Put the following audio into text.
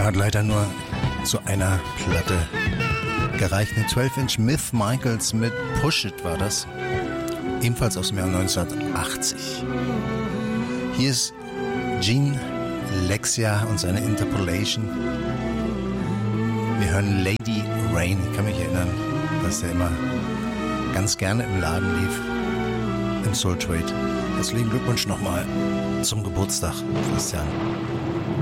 Hat leider nur zu einer Platte gereicht. Eine 12-Inch Myth Michaels mit Push It war das. Ebenfalls aus dem Jahr 1980. Hier ist Gene Lexia und seine Interpolation. Wir hören Lady Rain. Ich kann mich erinnern, dass der immer ganz gerne im Laden lief. Im Soul Trade. Herzlichen Glückwunsch nochmal zum Geburtstag, Christian.